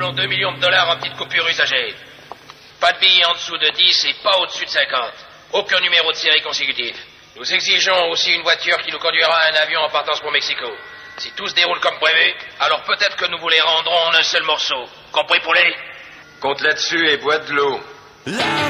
voulons 2 millions de dollars en petites coupures usagées. Pas de billets en dessous de 10 et pas au-dessus de 50. Aucun numéro de série consécutif. Nous exigeons aussi une voiture qui nous conduira à un avion en partance pour Mexico. Si tout se déroule comme prévu, alors peut-être que nous vous les rendrons en un seul morceau. Compris, poulet? Compte là-dessus et bois de l'eau.